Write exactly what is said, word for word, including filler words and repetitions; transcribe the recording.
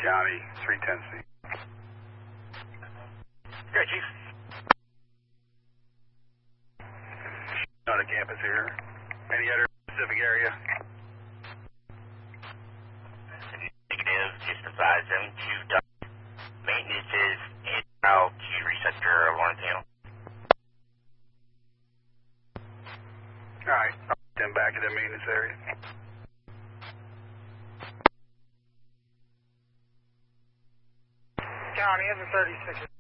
County, three ten C. Good, Chief. On the campus here. Any other specific area? Negative, just advise them to duck. Maintenance is in out to receptor alarm panel. Alright, then back to the maintenance area. County, is a thirty-six.